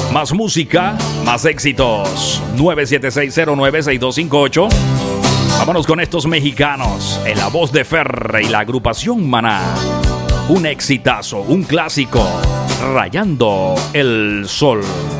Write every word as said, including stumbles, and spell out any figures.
Más música, más éxitos. nueve siete seis cero nueve seis dos cinco ocho. Vámonos con estos mexicanos. En la voz de Ferre y la agrupación Maná. Un exitazo, un clásico. Rayando el sol.